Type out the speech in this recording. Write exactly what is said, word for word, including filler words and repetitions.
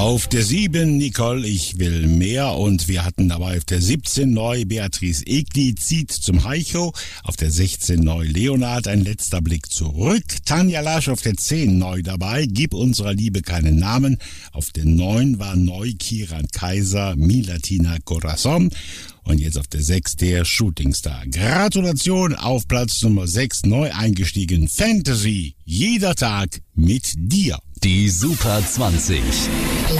Auf der sieben Nicole, ich will mehr, und wir hatten dabei auf der siebzehn neu Beatrice Egli, zieht zum Heicho, auf der sechzehn neu Leonard, ein letzter Blick zurück, Tanja Lasch auf der zehn neu dabei, gib unserer Liebe keinen Namen, auf der neun war neu Kiran Kaiser, Mi Latina Corazon, und jetzt auf der sechs der Shootingstar. Gratulation, auf Platz Nummer sechs neu eingestiegen, Fantasy, jeder Tag mit dir. Die Super zwanzig.